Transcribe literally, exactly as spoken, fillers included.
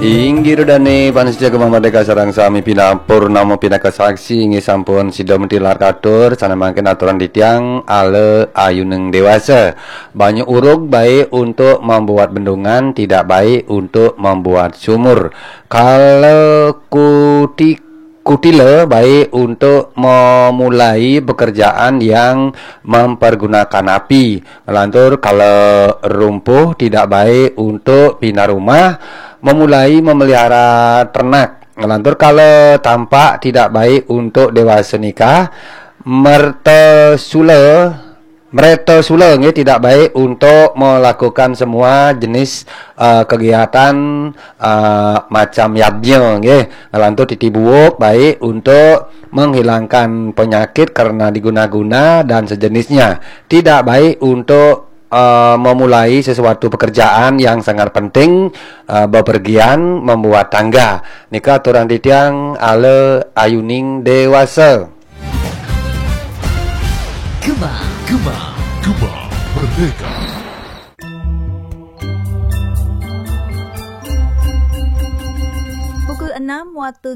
Inggih dane panitia Merdeka sareng sami pinampur namo pinaka saksi inggih sampun sida mentilar katur sanamangken aturan ditiang ale ayuneng dewasa. Banyak urug baik untuk membuat bendungan, tidak baik untuk membuat sumur. Kalau kutik Kutile baik untuk memulai pekerjaan yang mempergunakan api. Melantur kalau rumpuh tidak baik untuk bina rumah, memulai memelihara ternak. Melantur kalau tampak tidak baik untuk dewasa nikah, mertesula Mereka sula nggih tidak baik untuk melakukan semua jenis uh, kegiatan uh, macam yadnya nggih. Lantu titibuuk baik untuk menghilangkan penyakit karena diguna-guna dan sejenisnya. Tidak baik untuk uh, memulai sesuatu pekerjaan yang sangat penting, uh, bepergian membuat tangga. Nika aturan titiang ale ayuning dewasa. Gema, Gema, Gema Merdeka. Pukul enam waktu